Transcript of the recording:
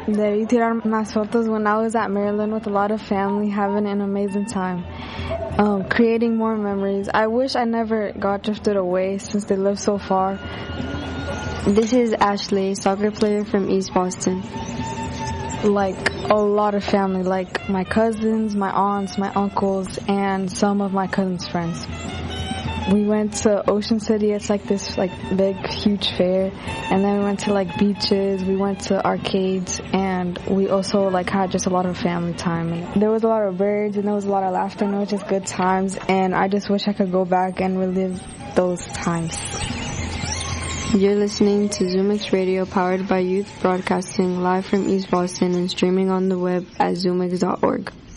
Debí tirar más fotos when I was at Maryland with a lot of family, having an amazing time. Creating more memories. I wish I never got drifted away since they live so far. This is Ashley, soccer player from East Boston. Like a lot of family, like my cousins, my aunts, my uncles, and some of my cousins' friends. We went to Ocean City. It's like this big, huge fair. And then we went to beaches. We went to arcades. And we also had just a lot of family time. And there was a lot of birds and there was a lot of laughter and it was just good times. And I just wish I could go back and relive those times. You're listening to ZoomX Radio, powered by Youth Broadcasting, live from East Boston and streaming on the web at zoomx.org.